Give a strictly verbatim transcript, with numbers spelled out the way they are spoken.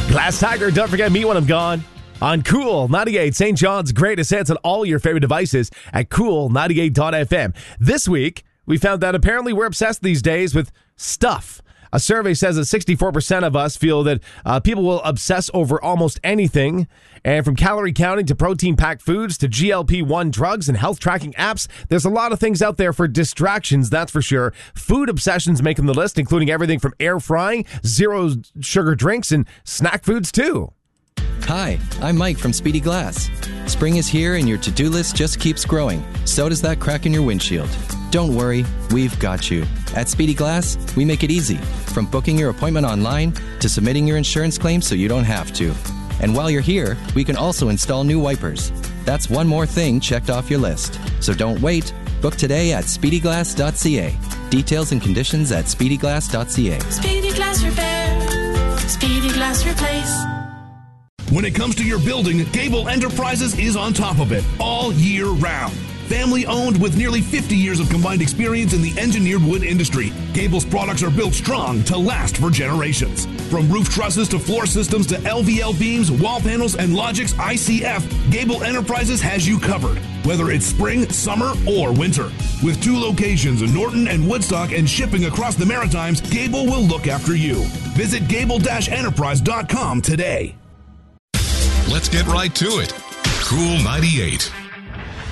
Glass Tiger, don't forget me when I'm gone. On Cool ninety-eight, Saint John's greatest hits on all your favorite devices at cool ninety-eight dot f m. This week, we found that apparently we're obsessed these days with stuff. A survey says that sixty-four percent of us feel that uh, people will obsess over almost anything. And from calorie counting to protein-packed foods to G L P one drugs and health tracking apps, there's a lot of things out there for distractions, that's for sure. Food obsessions making the list, including everything from air frying, zero sugar drinks, and snack foods too. Hi, I'm Mike from Speedy Glass. Spring is here and your to-do list just keeps growing. So does that crack in your windshield. Don't worry, we've got you. At Speedy Glass, we make it easy. From booking your appointment online to submitting your insurance claim so you don't have to. And while you're here, we can also install new wipers. That's one more thing checked off your list. So don't wait. Book today at speedy glass dot c a. Details and conditions at speedy glass dot c a. Speedy Glass Repair. Speedy Glass Replace. When it comes to your building, Gable Enterprises is on top of it all year round. Family owned with nearly fifty years of combined experience in the engineered wood industry, Gable's products are built strong to last for generations. From roof trusses to floor systems to L V L beams, wall panels, and Logix I C F, Gable Enterprises has you covered, whether it's spring, summer, or winter. With two locations in Norton and Woodstock and shipping across the Maritimes, Gable will look after you. Visit gable dash enterprise dot com today. Let's get right to it. Cool ninety-eight.